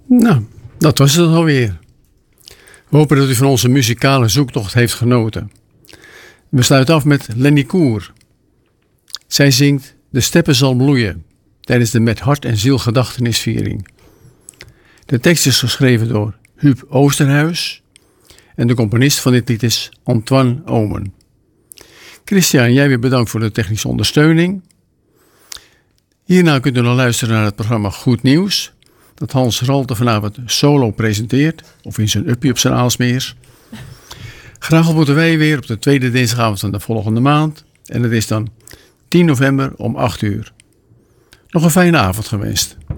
Nou, dat was het alweer. We hopen dat u van onze muzikale zoektocht heeft genoten. We sluiten af met Lenny Koer. Zij zingt De steppen zal bloeien tijdens de met hart en ziel gedachtenisviering. De tekst is geschreven door Huub Oosterhuis en de componist van dit lied is Antoine Omen. Christian, jij weer bedankt voor de technische ondersteuning. Hierna kunt u nog luisteren naar het programma Goed Nieuws, dat Hans Ralte vanavond solo presenteert, of in zijn uppie op zijn Aalsmeers. Graag ontmoeten wij weer op de tweede dinsdagavond van de volgende maand. En dat is dan 10 november om 8 uur. Nog een fijne avond gewenst.